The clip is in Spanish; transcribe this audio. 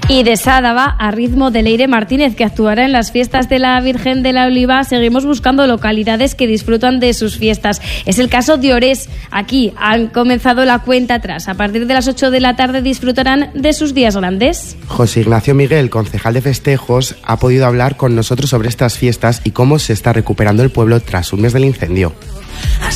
Y de Sádava, a ritmo de Leire Martínez, que actuará en las fiestas de la Virgen de la Oliva, seguimos buscando localidades que disfrutan de sus fiestas. Es el caso de Orés. Aquí han comenzado la cuenta atrás. A partir de las 8 de la tarde disfrutarán de sus días grandes. José Ignacio Miguel, concejal de festejos, ha podido hablar con nosotros sobre estas fiestas y cómo se está recuperando el pueblo tras un mes del incendio.